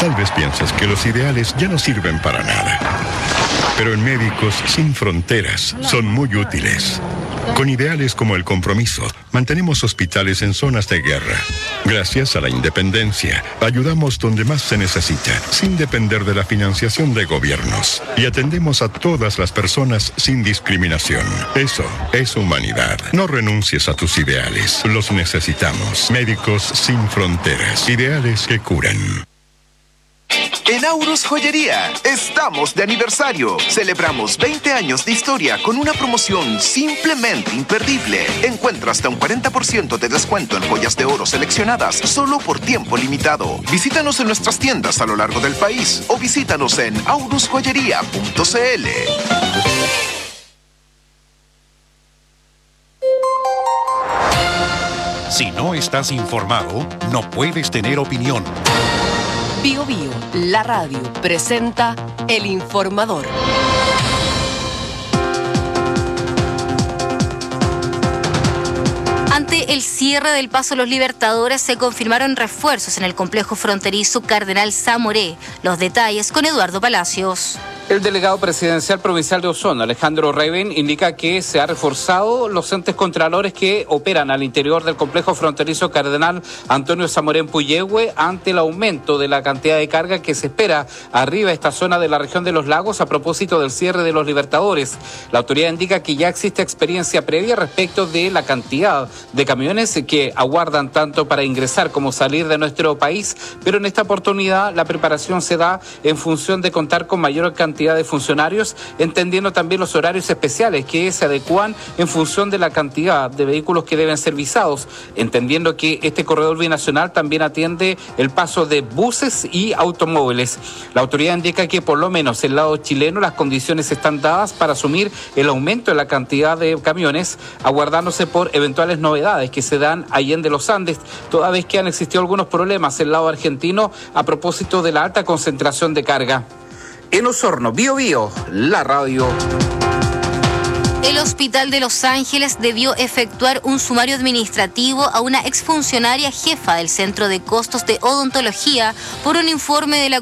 Tal vez pienses que los ideales ya no sirven para nada. Pero en Médicos Sin Fronteras son muy útiles. Con ideales como el compromiso, mantenemos hospitales en zonas de guerra. Gracias a la independencia, ayudamos donde más se necesita, sin depender de la financiación de gobiernos. Y atendemos a todas las personas sin discriminación. Eso es humanidad. No renuncies a tus ideales. Los necesitamos. Médicos Sin Fronteras. Ideales que curan. En Aurus Joyería estamos de aniversario. Celebramos 20 años de historia con una promoción simplemente imperdible. Encuentra hasta un 40% de descuento en joyas de oro seleccionadas solo por tiempo limitado. Visítanos en nuestras tiendas a lo largo del país o visítanos en aurusjoyería.cl. Si no estás informado, no puedes tener opinión. Bío Bío, la radio, presenta El Informador. Ante el cierre del Paso Los Libertadores se confirmaron refuerzos en el complejo fronterizo Cardenal Zamoré. Los detalles con Eduardo Palacios. El delegado presidencial provincial de Osorno, Alejandro Raven, indica que se ha reforzado los entes contralores que operan al interior del complejo fronterizo Cardenal Antonio Zamoré en Puyehue ante el aumento de la cantidad de carga que se espera arriba de esta zona de la región de Los Lagos a propósito del cierre de los Libertadores. La autoridad indica que ya existe experiencia previa respecto de la cantidad de camiones que aguardan tanto para ingresar como salir de nuestro país, pero en esta oportunidad la preparación se da en función de contar con mayor cantidad de funcionarios, entendiendo también los horarios especiales que se adecúan en función de la cantidad de vehículos que deben ser visados, entendiendo que este corredor binacional también atiende el paso de buses y automóviles. La autoridad indica que por lo menos en el lado chileno las condiciones están dadas para asumir el aumento de la cantidad de camiones, aguardándose por eventuales novedades que se dan allende los Andes, toda vez que han existido algunos problemas en el lado argentino a propósito de la alta concentración de carga. En Osorno, Bío Bío, la radio. El Hospital de Los Ángeles debió efectuar un sumario administrativo a una exfuncionaria jefa del Centro de Costos de Odontología por un informe de la